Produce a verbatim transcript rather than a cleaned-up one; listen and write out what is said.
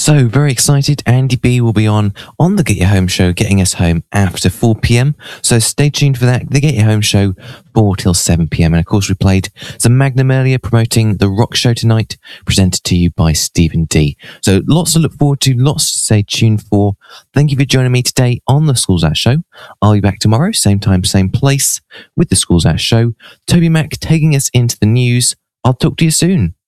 So, very excited. Andy B will be on on the Get Your Home show, getting us home after four p.m. So stay tuned for that. The Get Your Home show, four till seven p.m. And of course, we played some Magnum earlier promoting the rock show tonight, presented to you by Stephen D. So lots to look forward to, lots to stay tuned for. Thank you for joining me today on the Schools Out Show. I'll be back tomorrow, same time, same place, with the Schools Out Show. Toby Mac taking us into the news. I'll talk to you soon.